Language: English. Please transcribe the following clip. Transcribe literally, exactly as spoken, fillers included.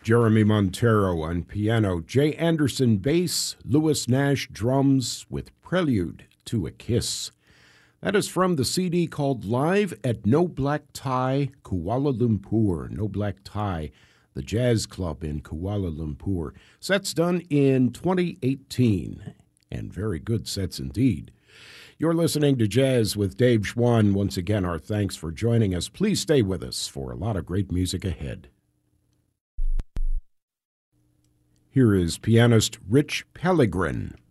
Jeremy Montero on piano, Jay Anderson bass, Louis Nash drums with Prelude to a Kiss. That is from the C D called Live at No Black Tie, Kuala Lumpur. No Black Tie, the jazz club in Kuala Lumpur. Sets done in twenty eighteen, and very good sets indeed. You're listening to Jazz with Dave Schwann. Once again, our thanks for joining us. Please stay with us for a lot of great music ahead. Here is pianist Rich Pellegrin.